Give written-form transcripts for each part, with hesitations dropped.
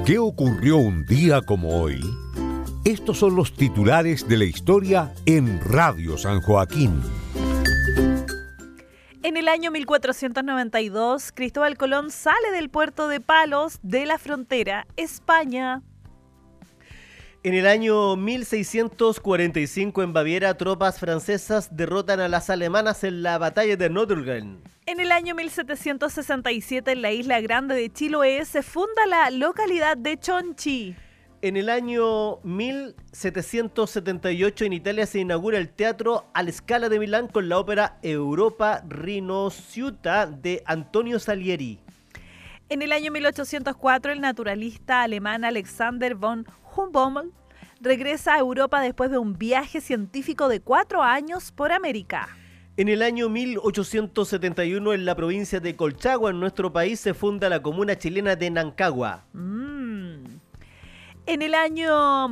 ¿Qué ocurrió un día como hoy? Estos son los titulares de la historia en Radio San Joaquín. En el año 1492, Cristóbal Colón sale del puerto de Palos de la frontera España. En el año 1645 en Baviera, tropas francesas derrotan a las alemanas en la batalla de Nordgren. En el año 1767 en la isla Grande de Chiloé se funda la localidad de Chonchi. En el año 1778 en Italia se inaugura el Teatro alla Scala de Milán con la ópera Europa Rinasciuta de Antonio Salieri. En el año 1804 el naturalista alemán Alexander von Humboldt regresa a Europa después de un viaje científico de 4 años por América. En el año 1871 en la provincia de Colchagua, en nuestro país, se funda la comuna chilena de Nancagua. En el año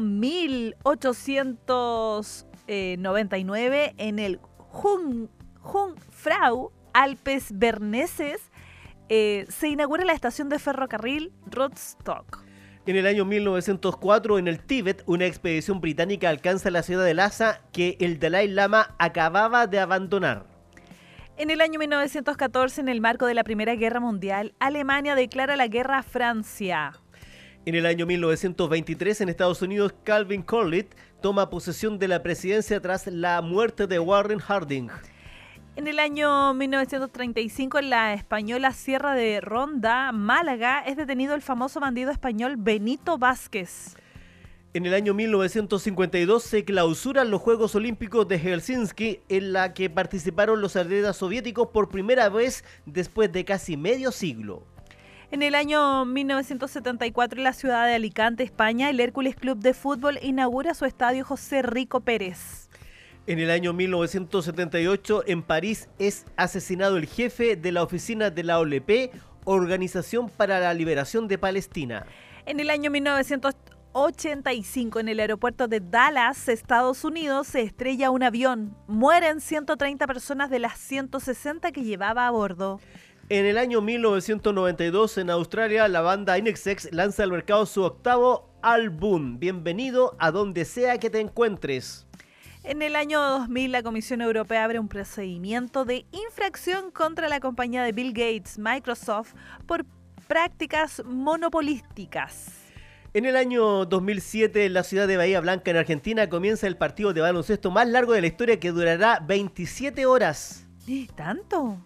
1899, en el Jungfrau Alpes Berneses, se inaugura la estación de ferrocarril Rostock. En el año 1904, en el Tíbet, una expedición británica alcanza la ciudad de Lhasa que el Dalai Lama acababa de abandonar. En el año 1914, en el marco de la Primera Guerra Mundial, Alemania declara la guerra a Francia. En el año 1923, en Estados Unidos, Calvin Coolidge toma posesión de la presidencia tras la muerte de Warren Harding. En el año 1935, en la española Sierra de Ronda, Málaga, es detenido el famoso bandido español Benito Vázquez. En el año 1952 se clausuran los Juegos Olímpicos de Helsinki, en la que participaron los atletas soviéticos por primera vez después de casi medio siglo. En el año 1974, en la ciudad de Alicante, España, el Hércules Club de Fútbol inaugura su estadio José Rico Pérez. En el año 1978, en París, es asesinado el jefe de la oficina de la OLP, Organización para la Liberación de Palestina. En el año 1985, en el aeropuerto de Dallas, Estados Unidos, se estrella un avión. Mueren 130 personas de las 160 que llevaba a bordo. En el año 1992, en Australia, la banda INXS lanza al mercado su octavo álbum, Bienvenido a donde sea que te encuentres. En el año 2000, la Comisión Europea abre un procedimiento de infracción contra la compañía de Bill Gates, Microsoft, por prácticas monopolísticas. En el año 2007, en la ciudad de Bahía Blanca, en Argentina, comienza el partido de baloncesto más largo de la historia que durará 27 horas. ¿Y tanto?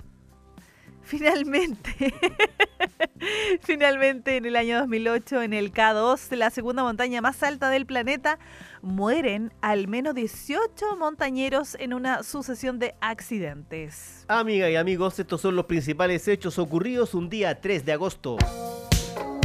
Finalmente, en el año 2008, en el K2, la segunda montaña más alta del planeta, mueren al menos 18 montañeros en una sucesión de accidentes. Amigas y amigos, estos son los principales hechos ocurridos un día 3 de agosto.